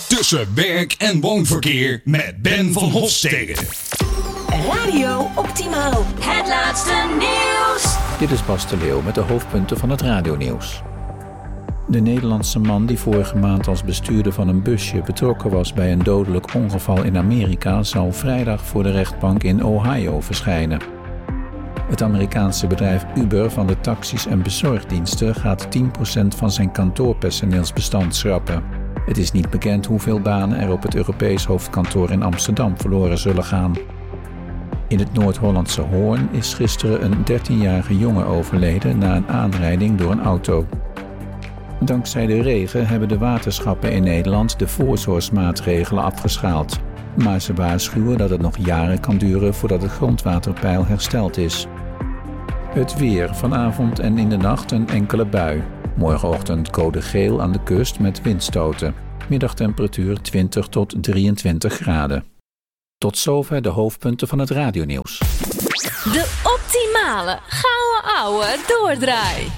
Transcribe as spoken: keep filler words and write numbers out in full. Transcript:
Tussen werk en woonverkeer met Ben van Hofstede. Radio Optimaal. Het laatste nieuws. Dit is Bas de Leeuw met de hoofdpunten van het radionieuws. De Nederlandse man die vorige maand als bestuurder van een busje betrokken was bij een dodelijk ongeval in Amerika zal vrijdag voor de rechtbank in Ohio verschijnen. Het Amerikaanse bedrijf Uber van de taxis en bezorgdiensten gaat tien procent van zijn kantoorpersoneelsbestand schrappen. Het is niet bekend hoeveel banen er op het Europees hoofdkantoor in Amsterdam verloren zullen gaan. In het Noord-Hollandse Hoorn is gisteren een dertienjarige jongen overleden na een aanrijding door een auto. Dankzij de regen hebben de waterschappen in Nederland de voorzorgsmaatregelen afgeschaald. Maar ze waarschuwen dat het nog jaren kan duren voordat het grondwaterpeil hersteld is. Het weer, vanavond en in de nacht een enkele bui. Morgenochtend code geel aan de kust met windstoten. Middagtemperatuur twintig tot drieëntwintig graden. Tot zover de hoofdpunten van het radionieuws. De optimale gouden ouwe doordraai.